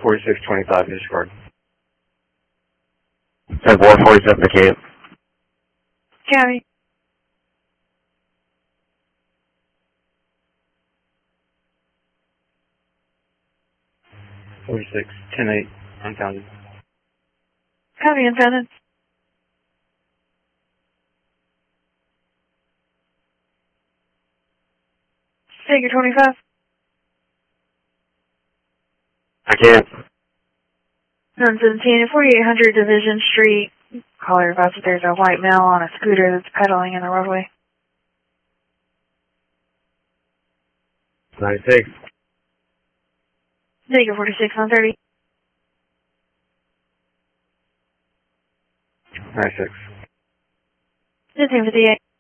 4625, discard. 10-4, 47 to camp. County. Forty-six, 10-8, unfounded. County unfounded. Figure 25. I can't. 917 at 4800 Division Street. Caller advised that there's a white male on a scooter that's pedaling in the roadway. 96. Figure 46 on 30. 96. 1558.